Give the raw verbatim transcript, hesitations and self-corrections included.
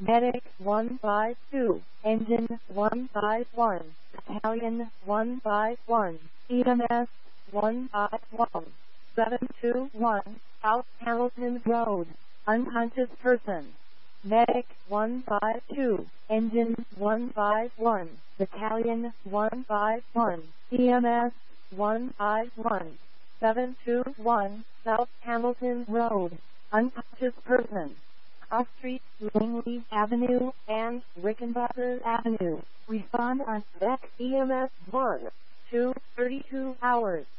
Medic one five two, Engine one five one, Battalion one five one, E M S one five one, seven two one, South Hamilton Road, unconscious person. Medic one five two, Engine one five one, Battalion one five one, E M S one five one, seven two one, South Hamilton Road, unconscious person. Cross Street, Langley Avenue, and Rickenbacker Avenue. Respond on Spec E M S one, two, thirty-two hours.